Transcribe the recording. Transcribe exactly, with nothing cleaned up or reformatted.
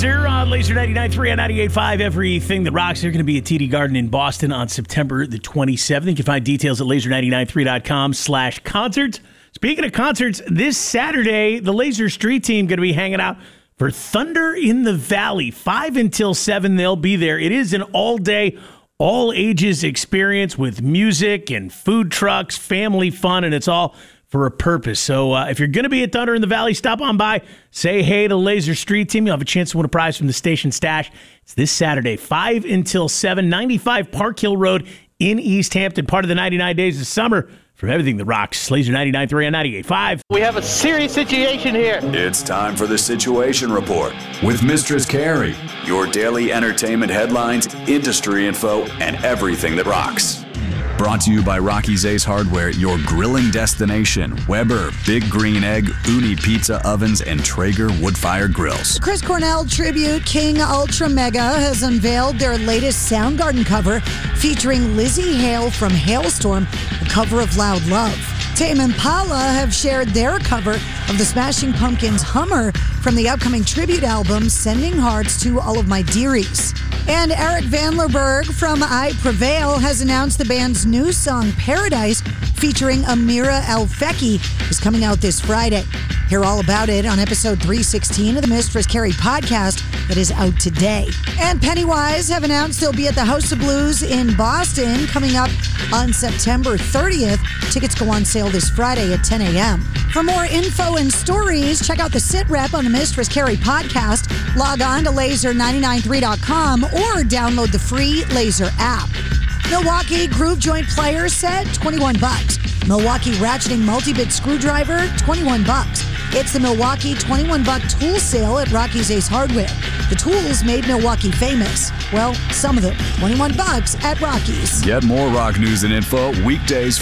Laser on Laser ninety-nine point three and ninety-eight point five. Everything that rocks. They're going to be at T D Garden in Boston on September the twenty-seventh. You can find details at laser nine nine three dot com slash concerts. Speaking of concerts, this Saturday, the Laser Street Team going to be hanging out for Thunder in the Valley. five until seven, they'll be there. It is an all-day, all-ages experience with music and food trucks, family fun, and it's all for a purpose. So uh, if you're going to be at Thunder in the Valley, stop on by, say hey to Laser Street Team. You'll have a chance to win a prize from the station stash. It's this Saturday, five until seven, ninety-five Park Hill Road in East Hampton, part of the ninety-nine Days of Summer. From everything that rocks, Laser ninety-nine point three and ninety-eight point five. We have a serious situation here. It's time for the Situation Report with Mistress Carrie. Your daily entertainment headlines, industry info, and everything that rocks. Brought to you by Rocky's Ace Hardware, your grilling destination. Weber, Big Green Egg, Uni Pizza Ovens, and Traeger Wood-Fire Grills. Chris Cornell tribute King Ultra Mega has unveiled their latest Soundgarden cover featuring Lizzie Hale from Hailstorm, a cover of Loud Love. Tame Impala have shared their cover of the Smashing Pumpkins' Hummer from the upcoming tribute album Sending Hearts to All of My Dearies. And Eric Van Lerberg from I Prevail has announced the band's new song Paradise featuring Amira El Feki is coming out this Friday. Hear all about it on episode three sixteen of the Mistress Carrie podcast that is out today. And Pennywise have announced they'll be at the House of Blues in Boston coming up on September thirtieth. Tickets go on sale this Friday at ten a.m. For more info and stories, check out the sit rep on the Mistress Carrie podcast. Log on to laser nine nine three dot com or download the free Laser app. Milwaukee Groove Joint Plier set, twenty-one bucks. Milwaukee Ratcheting Multi-Bit Screwdriver, twenty-one bucks. It's the Milwaukee twenty-one buck tool sale at Rocky's Ace Hardware. The tools made Milwaukee famous. Well, some of them. twenty-one bucks at Rocky's. Get more rock news and info weekdays